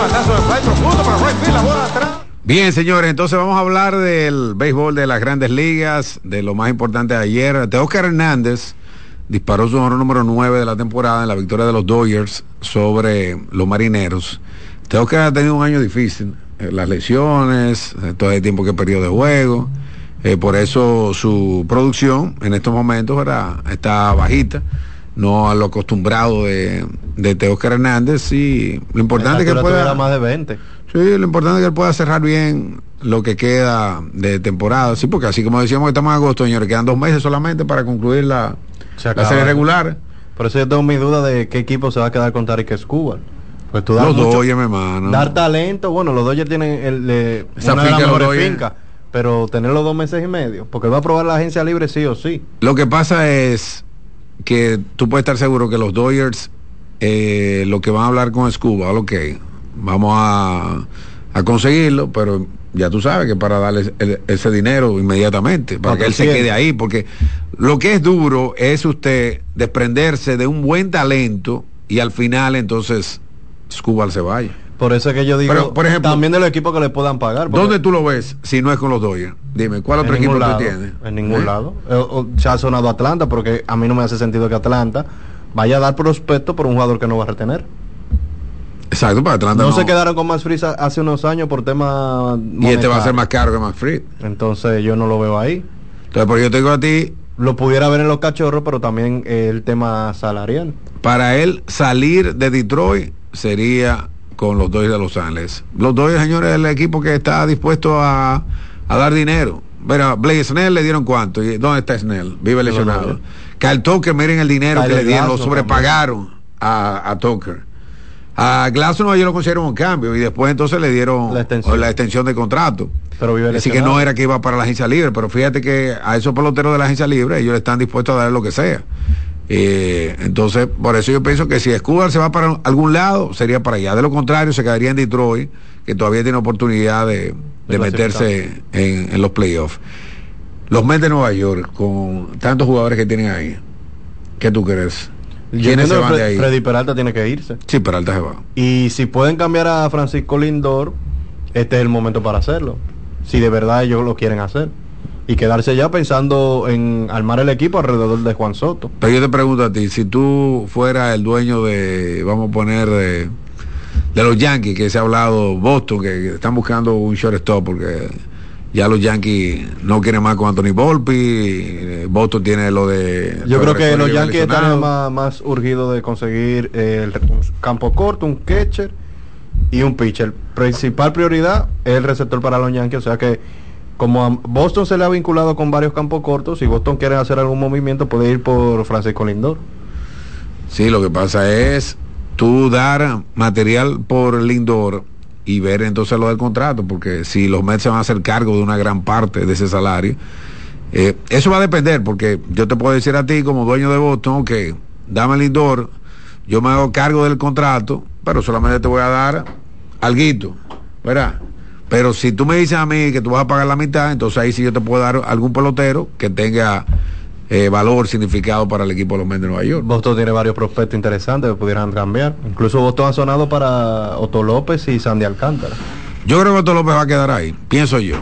batazo de fly profundo para right field, la bola atrás. Bien, señores, entonces vamos a hablar del béisbol de las Grandes Ligas, de lo más importante de ayer. Teóscar Hernández disparó su honrón número 9 de la temporada en la victoria de los Dodgers sobre los Marineros. Teóscar ha tenido un año difícil, las lesiones, todo el tiempo que perdió de juego, por eso su producción en estos momentos está bajita, no a lo acostumbrado de Teóscar Hernández, y lo importante es que pueda más de 20. Sí, lo importante es que él pueda cerrar bien lo que queda de temporada, sí, porque así como decíamos que estamos en agosto, señores, quedan 2 meses solamente para concluir la serie regular. Por eso yo tengo mi duda de qué equipo se va a quedar con Tarik Skubal. Pues tú los Dodgers, mi hermano. Dar talento, bueno, los Dodgers tienen una de las mejores fincas, pero tenerlo 2 meses y medio, porque va a probar la agencia libre sí o sí. Lo que pasa es que tú puedes estar seguro que los Dodgers, lo que van a hablar con Skubal, ok, vamos a conseguirlo, pero ya tú sabes que para darle ese dinero inmediatamente, para que él se quede ahí, porque lo que es duro es usted desprenderse de un buen talento y al final entonces Skubal se vaya. Por eso es que yo digo, pero, por ejemplo, también de los equipos que le puedan pagar. ¿Dónde tú lo ves si no es con los Dodgers? Dime, ¿cuál otro equipo tú tienes? En ningún lado. Se ha sonado Atlanta, porque a mí no me hace sentido que Atlanta vaya a dar prospecto por un jugador que no va a retener. Exacto, para Atlanta no se quedaron con Max Fried hace unos años por tema monetario. Y este va a ser más caro que Max Fried. Entonces yo no lo veo ahí. Entonces, porque yo te digo a ti, lo pudiera ver en los Cachorros, pero también el tema salarial. Para él salir de Detroit sería con los Dodgers de Los Ángeles. Los Dodgers, señores, es el equipo que está dispuesto a dar dinero. Pero Blake Snell le dieron cuánto. ¿Y dónde está Snell? Vive lesionado. Kyle Tucker, miren el dinero que le dieron, lo sobrepagaron a Tucker. A Glasnow ellos lo consiguieron un cambio y después entonces le dieron la extensión de contrato. Pero vive así que no era que iba para la agencia libre, pero fíjate que a esos peloteros de la agencia libre ellos están dispuestos a dar lo que sea. Entonces, por eso yo pienso que si Skubal se va para algún lado, sería para allá. De lo contrario, se quedaría en Detroit, que todavía tiene oportunidad de meterse en los playoffs. Los Mets de Nueva York, con tantos jugadores que tienen ahí, ¿qué tú crees? ¿Quiénes se van de ahí? Freddy Peralta tiene que irse. Sí, Peralta se va. Y si pueden cambiar a Francisco Lindor, este es el momento para hacerlo. Si de verdad ellos lo quieren hacer. Y quedarse ya pensando en armar el equipo alrededor de Juan Soto. Pero yo te pregunto a ti, si tú fueras el dueño de, vamos a poner, de los Yankees, que se ha hablado, Boston, que están buscando un shortstop porque ya los Yankees no quieren más con Anthony Volpi, Boston tiene lo de... Yo creo que los Yankees están más urgidos de conseguir el campo corto, un catcher y un pitcher. Principal prioridad es el receptor para los Yankees, o sea que como a Boston se le ha vinculado con varios campos cortos, si Boston quiere hacer algún movimiento puede ir por Francisco Lindor. Sí, lo que pasa es tú dar material por Lindor y ver entonces lo del contrato, porque si los Mets se van a hacer cargo de una gran parte de ese salario, eso va a depender, porque yo te puedo decir a ti como dueño de Boston, que dame el Lindor, yo me hago cargo del contrato, pero solamente te voy a dar alguito, ¿verdad? Pero si tú me dices a mí que tú vas a pagar la mitad, entonces ahí sí yo te puedo dar algún pelotero que tenga valor, significado para el equipo de los Mets de Nueva York. Boston tiene varios prospectos interesantes que pudieran cambiar. Incluso Boston ha sonado para Otto López y Sandy Alcántara. Yo creo que Otto López va a quedar ahí, pienso yo.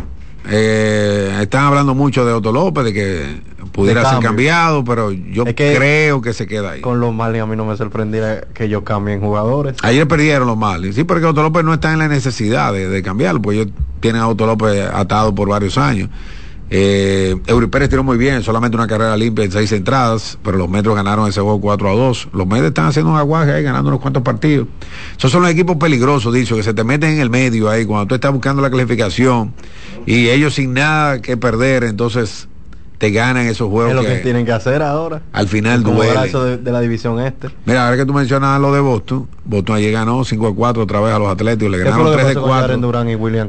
Están hablando mucho de Otto López, de que pudiera ser cambiado, pero yo creo que se queda ahí. Con los Marlins a mí no me sorprendería que ellos cambien jugadores. Ayer perdieron los Marlins, sí, porque Otto López no está en la necesidad de cambiarlo, porque ellos tienen a Otto López atado por varios años. Eury Pérez tiró muy bien, solamente una carrera limpia en 6 entradas, pero los Metros ganaron ese juego 4-2. Los Mets están haciendo un aguaje ahí, ganando unos cuantos partidos. Esos son los equipos peligrosos, dicho, que se te meten en el medio ahí cuando tú estás buscando la clasificación y ellos sin nada que perder, entonces te ganan esos juegos. Es lo que tienen que hacer ahora. Al final duele. Eso de la división este. Mira, ahora que tú mencionas lo de Boston ayer ganó 5-4 otra vez a los Atléticos, le ganaron 3-4. Durán y William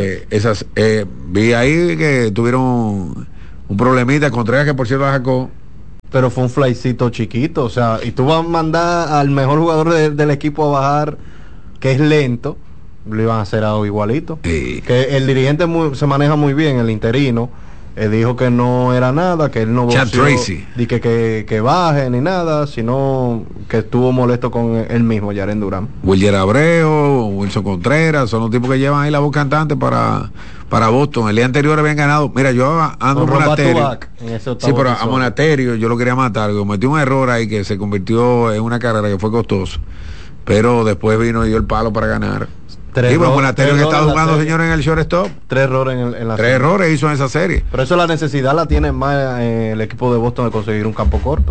vi ahí que tuvieron un problemita, Contreras, que por cierto la sacó. Pero fue un flycito chiquito, o sea, y tú vas a mandar al mejor jugador del equipo a bajar, que es lento, lo iban a hacer algo igualito. Sí. Que el dirigente se maneja muy bien, el interino, dijo que no era nada, que él no Chad voció, Tracy. ni que baje ni nada, sino que estuvo molesto con él mismo, Yaren Durán. Willier Abreu, Wilson Contreras, son los tipos que llevan ahí la voz cantante para Boston. El día anterior habían ganado. Mira, yo ando a Monasterio. Sí, pero a Monasterio yo lo quería matar. Cometí un error ahí que se convirtió en una carrera que fue costoso. Pero después vino y dio el palo para ganar. Y bueno, Monasterio que está jugando, señores, en el shortstop. 3 errores en la serie. 3 errores hizo en esa serie. Pero eso la necesidad la tiene más el equipo de Boston de conseguir un campo corto.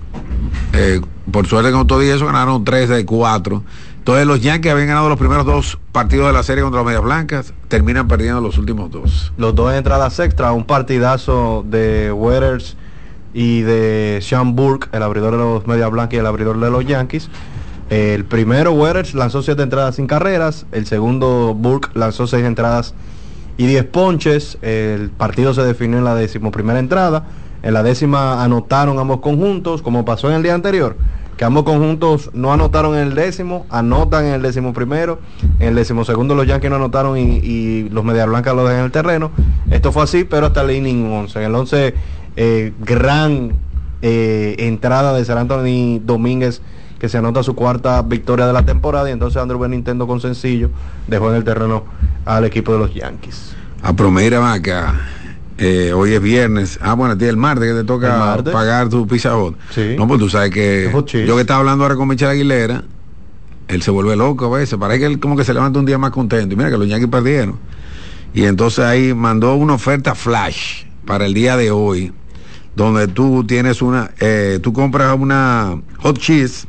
Por suerte con todo y eso ganaron 3 de 4. Entonces los Yankees habían ganado los primeros 2 partidos de la serie contra los Medias Blancas, terminan perdiendo los últimos 2. Los 2 entradas extra, un partidazo de Weathers y de Sean Burke, el abridor de los Medias Blancas y el abridor de los Yankees. El primero, Weathers, lanzó 7 entradas sin carreras. El segundo, Burke, lanzó 6 entradas y 10 ponches. El partido se definió en la 11ª entrada. En la 10ª anotaron ambos conjuntos, como pasó en el día anterior, que ambos conjuntos no anotaron en el 10º, anotan en el 11º. En el 12º los Yankees no anotaron y los Medias Blancas lo dejan en el terreno. Esto fue así, pero hasta el inning 11. En el 11, gran entrada de Ser Anthony Domínguez, que se anota su 4ª victoria de la temporada, y entonces Andrew Benintendi con sencillo dejó en el terreno al equipo de los Yankees. A Promera Vaca, hoy es viernes. Bueno, el martes que te toca pagar tu Pizza Hut. Sí. No, pues tú sabes que yo que estaba hablando ahora con Michel Aguilera, él se vuelve loco a veces, parece que él como que se levanta un día más contento, y mira que los Yankees perdieron, y entonces ahí mandó una oferta flash para el día de hoy, donde tú tienes tú compras una hot cheese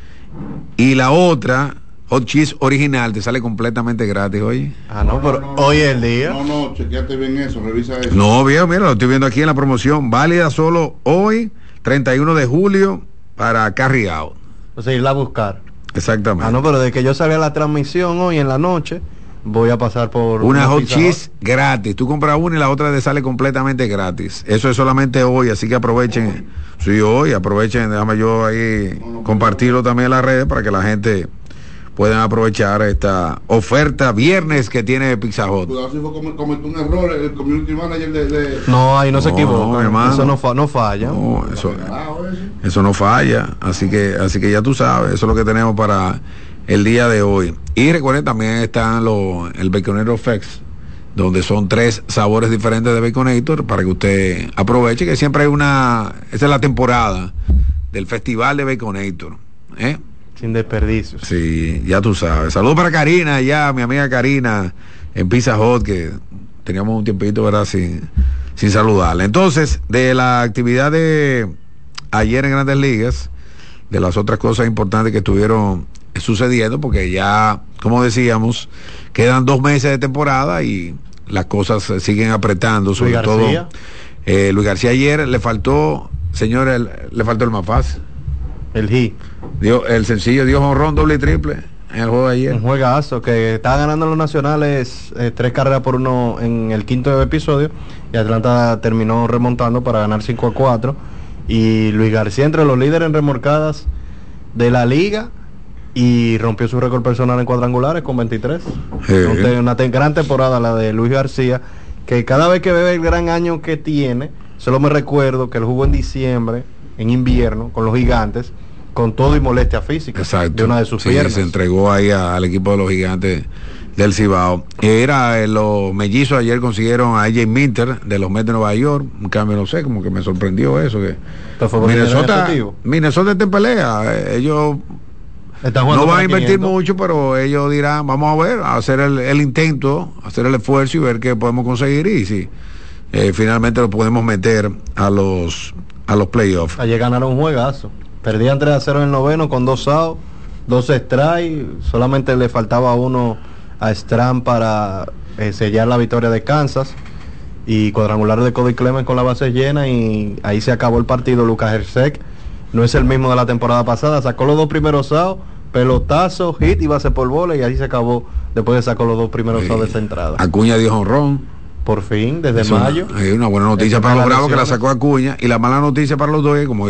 y la otra hot cheese original te sale completamente gratis, oye. Pero hoy es el día. No, chequeate bien eso, revisa eso. No, viejo, mira, lo estoy viendo aquí en la promoción, válida solo hoy, 31 de julio, para carry out. O sea, irla a buscar. Exactamente. Pero de que yo salga a la transmisión hoy en la noche, voy a pasar por una hot cheese gratis. Tú compras una y la otra te sale completamente gratis. Eso es solamente hoy, así que aprovechen. Sí, hoy aprovechen. Déjame yo ahí compartirlo también en las redes para que la gente pueda aprovechar esta oferta viernes que tiene Pizza Hut. Cuidado si fue cometió un error el community manager de... No, ahí no se equivoca, hermano. Eso no falla. No, eso no falla. Así que ya tú sabes, eso es lo que tenemos para el día de hoy. Y recuerden, también están el Baconator Fest, donde son 3 sabores diferentes de Baconator para que usted aproveche, que siempre hay esa es la temporada del festival de Baconator, sin desperdicios. Sí, ya tú sabes. Saludos para Karina, ya mi amiga Karina en Pizza Hut, que teníamos un tiempito, ¿verdad?, sin saludarla. Entonces, de la actividad de ayer en Grandes Ligas, de las otras cosas importantes que estuvieron sucediendo, porque ya, como decíamos, quedan 2 meses de temporada y las cosas se siguen apretando, sobre todo Luis García ayer le faltó, señores, le faltó el más fácil, el sencillo, dio jonrón, doble y triple en el juego de ayer. Un juegazo que estaba ganando los nacionales 3 carreras por 1 en el 5º episodio, y Atlanta terminó remontando para ganar 5-4, y Luis García entre los líderes en remolcadas de la liga, y rompió su récord personal en cuadrangulares con 23. Una gran temporada la de Luis García, que cada vez que ve el gran año que tiene, solo me recuerdo que él jugó en diciembre, en invierno, con los Gigantes, con todo y molestia física. Exacto. De una de sus piernas. Se entregó ahí al equipo de los Gigantes del Cibao. Los mellizos ayer consiguieron a AJ Minter de los Mets de Nueva York, un cambio, no sé, como que me sorprendió eso, que Minnesota está en pelea, ellos no van a invertir mucho, pero ellos dirán, vamos a ver, a hacer el intento, hacer el esfuerzo y ver qué podemos conseguir, y si finalmente lo podemos meter a los playoffs. Ayer ganaron un juegazo, perdían 3-0 en el 9º con 2 outs, 2 strikes, solamente le faltaba uno a Strand para sellar la victoria de Kansas, y cuadrangular de Cody Clemens con la base llena, y ahí se acabó el partido. Lucas Hersek no es el mismo de la temporada pasada, sacó los 2 primeros outs, pelotazo, hit y base por bola, y ahí se acabó después de sacar los 2 primeros outs de esa entrada. Acuña dio jonrón por fin, desde mayo. Hay una buena noticia para los Bravos, que la sacó Acuña, y la mala noticia para los Dodgers, como